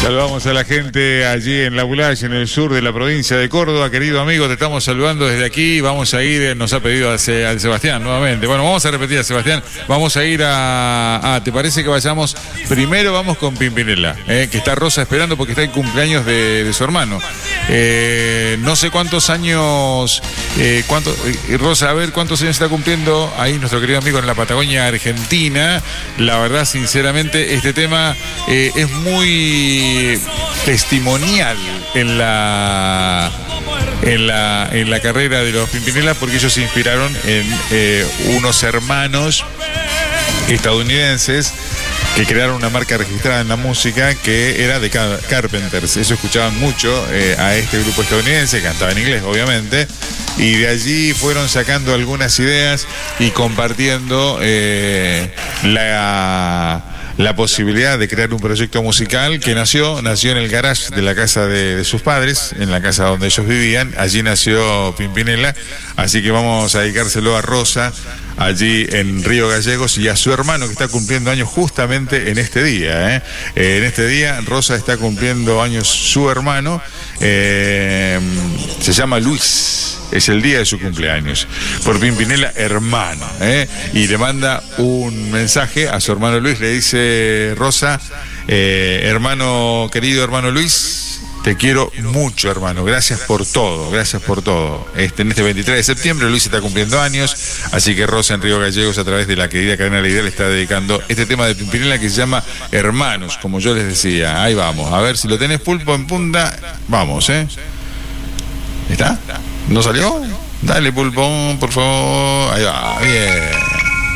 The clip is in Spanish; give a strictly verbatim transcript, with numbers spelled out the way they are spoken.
Saludamos a la gente allí en La Bulaye, en el sur de la provincia de Córdoba. Querido amigo, te estamos saludando desde aquí. Vamos a ir, nos ha pedido a, Se, a Sebastián nuevamente. Bueno, vamos a repetir a Sebastián. Vamos a ir a... Ah, ¿te parece que vayamos? Primero vamos con Pimpinela, eh, que está Rosa esperando porque está en cumpleaños de, de su hermano. Eh, no sé cuántos años... Eh, cuánto, eh, Rosa, a ver cuántos años está cumpliendo ahí nuestro querido amigo en la Patagonia Argentina. La verdad, sinceramente, este tema eh, es muy testimonial en la en la en la carrera de los Pimpinela, porque ellos se inspiraron en eh, unos hermanos estadounidenses que crearon una marca registrada en la música que era de Car Carpenters. Eso escuchaban mucho eh, a este grupo estadounidense, cantaba en inglés obviamente, y de allí fueron sacando algunas ideas y compartiendo eh, la la posibilidad de crear un proyecto musical que nació, nació en el garage de la casa de, de sus padres, en la casa donde ellos vivían. Allí nació Pimpinela, así que vamos a dedicárselo a Rosa, allí en Río Gallegos, y a su hermano que está cumpliendo años justamente en este día. ¿eh? Eh, en este día Rosa está cumpliendo años su hermano, eh, se llama Luis. Es el día de su cumpleaños. Por Pimpinela, hermano. ¿eh? Y le manda un mensaje a su hermano Luis. Le dice: Rosa, eh, hermano, querido hermano Luis, te quiero mucho, hermano. Gracias por todo. Gracias por todo. Este, en este veintitrés de septiembre, Luis está cumpliendo años. Así que Rosa en Río Gallegos, a través de la querida cadena La Idea, le está dedicando este tema de Pimpinela que se llama Hermanos, como yo les decía. Ahí vamos. A ver si lo tenés, Pulpo, en punta. Vamos, ¿eh? ¿Está? ¿No salió? Dale, Pulpón, por favor. Ahí va, bien.